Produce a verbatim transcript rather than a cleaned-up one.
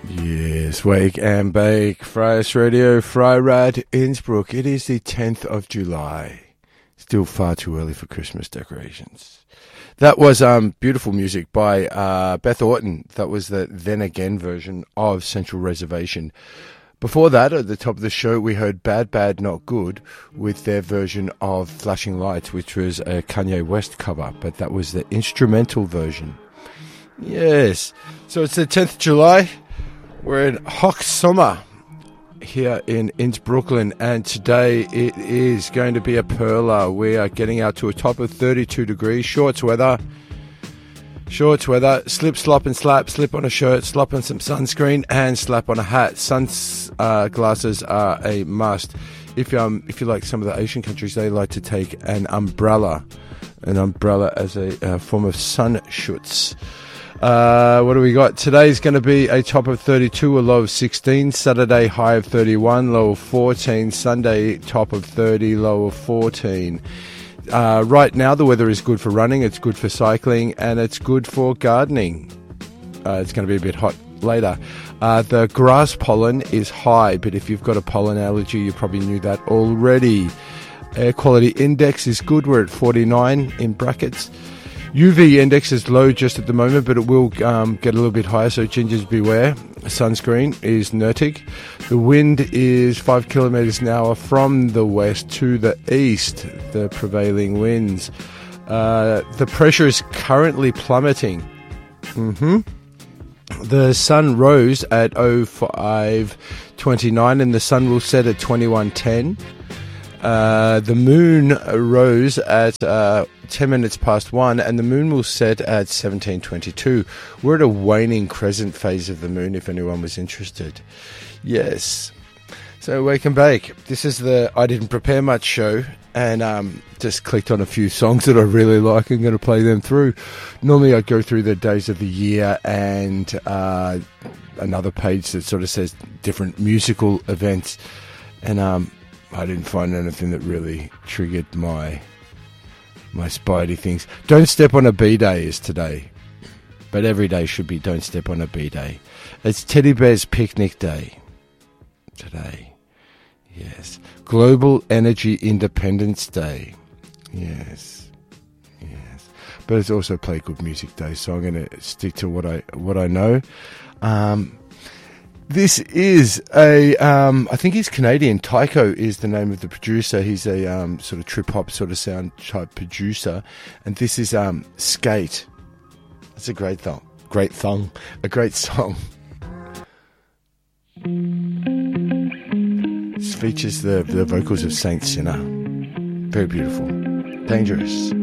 Yes, Wake and Bake, Freies Radio, Freirad, Innsbruck. It is the tenth of July. Still far too early for Christmas decorations. That was um, beautiful music by uh, Beth Orton. That was the Then Again version of Central Reservation. Before that, at the top of the show, we heard Bad Bad Not Good with their version of Flashing Lights, which was a Kanye West cover, but that was the instrumental version. Yes, so it's the tenth of July. We're in Hochsommer here in Innsbruck, and today it is going to be a perler. We are getting out to a top of thirty-two degrees, shorts weather, shorts weather, slip, slop and slap, slip on a shirt, slop on some sunscreen, and slap on a hat. Sun uh, glasses are a must. If, um, if you like some of the Asian countries, they like to take an umbrella, an umbrella as a uh, form of sun schutz. Uh, what do we got? Today's going to be a top of thirty-two, a low of sixteen. Saturday, high of thirty-one, low of fourteen. Sunday, top of thirty, low of fourteen. Uh, right now, the weather is good for running, it's good for cycling, and it's good for gardening. Uh, it's going to be a bit hot later. Uh, the grass pollen is high, but if you've got a pollen allergy, you probably knew that already. Air quality index is good. We're at forty-nine in brackets. U V index is low just at the moment, but it will um, get a little bit higher, so gingers beware. Sunscreen is Nurtig. The wind is five kilometres an hour from the west to the east, the prevailing winds. Uh, the pressure is currently plummeting. Mm-hmm. The sun rose at oh five twenty-nine, and the sun will set at twenty-one ten. Uh, the moon rose at uh, ten minutes past one, and the moon will set at seventeen twenty-two. We're at a waning crescent phase of the moon, if anyone was interested. Yes. So, Wake and Bake. This is the I Didn't Prepare Much show, and um, just clicked on a few songs that I really like. I'm going to play them through. Normally, I go through the days of the year and uh, another page that sort of says different musical events, and um. I didn't find anything that really triggered my my spidey things. Don't Step on a B-Day is today. But every day should be Don't Step on a B-Day. It's Teddy Bear's Picnic Day today. Yes. Global Energy Independence Day. Yes. Yes. But it's also Play Good Music Day, so I'm going to stick to what I what I know. Um... This is a, um, I think he's Canadian. Tycho is the name of the producer. He's a um, sort of trip-hop sort of sound type producer. And this is um, Skate. That's a great song. Great song. A great song. This features the, the vocals of Saint Sinner. Very beautiful. Dangerous.